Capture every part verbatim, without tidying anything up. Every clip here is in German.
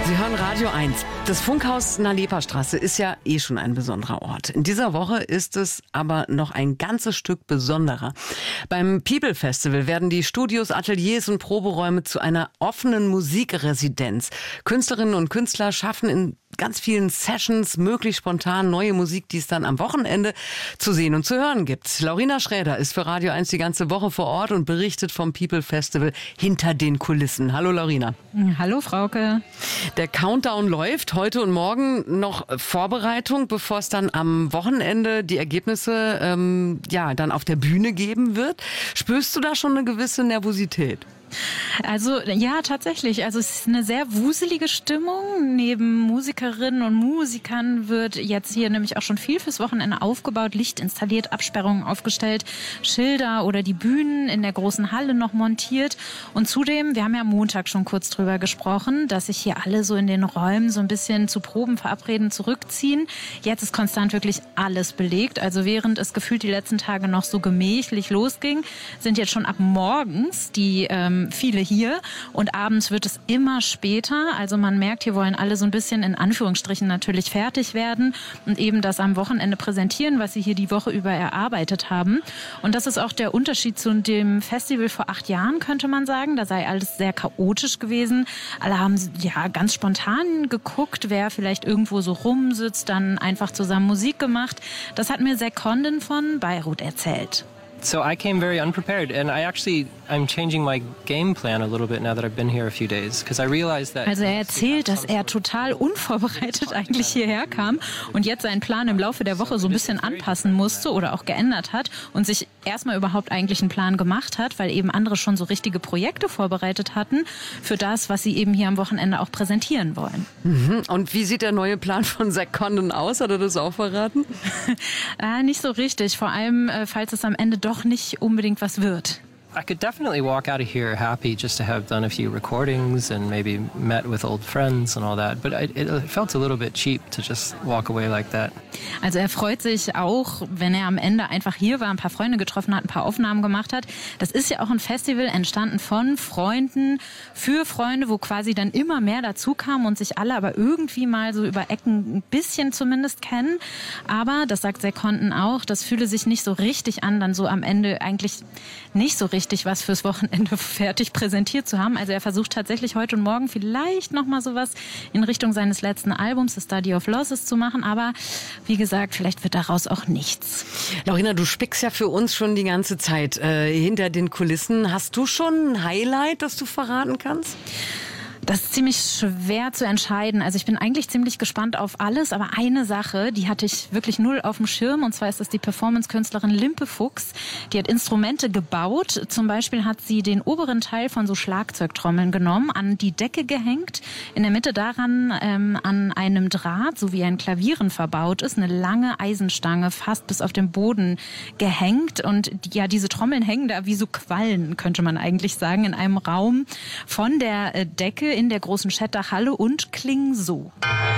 Sie hören Radio eins. Das Funkhaus Nalepa-Straße ist ja eh schon ein besonderer Ort. In dieser Woche ist es aber noch ein ganzes Stück besonderer. Beim People Festival werden die Studios, Ateliers und Proberäume zu einer offenen Musikresidenz. Künstlerinnen und Künstler schaffen in ganz vielen Sessions möglichst spontan neue Musik, die es dann am Wochenende zu sehen und zu hören gibt. Laurina Schräder ist für Radio eins die ganze Woche vor Ort und berichtet vom People Festival hinter den Kulissen. Hallo Laurina. Hallo Frauke. Der Countdown läuft heute und morgen noch Vorbereitung, bevor es dann am Wochenende die Ergebnisse ähm, ja dann auf der Bühne geben wird. Spürst du da schon eine gewisse Nervosität? Also ja, tatsächlich. Also es ist eine sehr wuselige Stimmung. Neben Musikerinnen und Musikern wird jetzt hier nämlich auch schon viel fürs Wochenende aufgebaut, Licht installiert, Absperrungen aufgestellt, Schilder oder die Bühnen in der großen Halle noch montiert. Und zudem, wir haben ja am Montag schon kurz drüber gesprochen, dass sich hier alle so in den Räumen so ein bisschen zu Proben verabreden, zurückziehen. Jetzt ist konstant wirklich alles belegt. Also während es gefühlt die letzten Tage noch so gemächlich losging, sind jetzt schon ab morgens die ähm, viele hier und abends wird es immer später. Also man merkt, hier wollen alle so ein bisschen in Anführungsstrichen natürlich fertig werden und eben das am Wochenende präsentieren, was sie hier die Woche über erarbeitet haben. Und das ist auch der Unterschied zu dem Festival vor acht Jahren, könnte man sagen. Da sei alles sehr chaotisch gewesen. Alle haben ja ganz spontan geguckt, wer vielleicht irgendwo so rumsitzt, dann einfach zusammen Musik gemacht. Das hat mir Zack Condon von Beirut erzählt. So I came very unprepared, and I actually I'm changing my game plan a little bit now that I've been here a few days, because I realized that. Also er erzählt, dass er total unvorbereitet eigentlich hierher kam und jetzt seinen Plan im Laufe der Woche so ein bisschen anpassen musste oder auch geändert hat und sich erstmal überhaupt eigentlich einen Plan gemacht hat, weil eben andere schon so richtige Projekte vorbereitet hatten für das, was sie eben hier am Wochenende auch präsentieren wollen. Mhm. Und wie sieht der neue Plan von Zack Condon aus? Hat er das auch verraten? äh, nicht so richtig, vor allem äh, falls es am Ende doch nicht unbedingt was wird. I could definitely walk out of here happy just to have done a few recordings and maybe met with old friends and all that. But I, it felt a little bit cheap to just walk away like that. Also er freut sich auch, wenn er am Ende einfach hier war, ein paar Freunde getroffen hat, ein paar Aufnahmen gemacht hat. Das ist ja auch ein Festival entstanden von Freunden für Freunde, wo quasi dann immer mehr dazu kamen und sich alle aber irgendwie mal so über Ecken ein bisschen zumindest kennen. Aber, das sagt Zack Condon auch, das fühle sich nicht so richtig an, dann so am Ende eigentlich nicht so richtig was fürs Wochenende fertig präsentiert zu haben. Also er versucht tatsächlich heute und morgen vielleicht nochmal sowas in Richtung seines letzten Albums, The Study of Losses, zu machen. Aber wie gesagt, vielleicht wird daraus auch nichts. Laurina, du spickst ja für uns schon die ganze Zeit äh, hinter den Kulissen. Hast du schon ein Highlight, das du verraten kannst? Das ist ziemlich schwer zu entscheiden. Also ich bin eigentlich ziemlich gespannt auf alles, aber eine Sache, die hatte ich wirklich null auf dem Schirm, und zwar ist das die Performance-Künstlerin Limpe Fuchs. Die hat Instrumente gebaut. Zum Beispiel hat sie den oberen Teil von so Schlagzeugtrommeln genommen, an die Decke gehängt, in der Mitte daran ähm, an einem Draht, so wie ein Klavieren verbaut ist, eine lange Eisenstange fast bis auf den Boden gehängt. Und ja, diese Trommeln hängen da wie so Quallen, könnte man eigentlich sagen, in einem Raum von der äh, Decke in der großen Schettach-Halle und klingen so.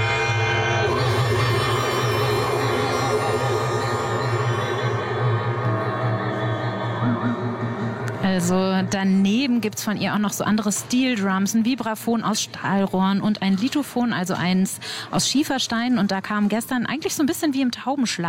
Also daneben gibt's von ihr auch noch so andere Steel-Drums, ein Vibraphon aus Stahlrohren und ein Lithophon, also eins aus Schieferstein. Und da kam gestern eigentlich so ein bisschen wie im Taubenschlag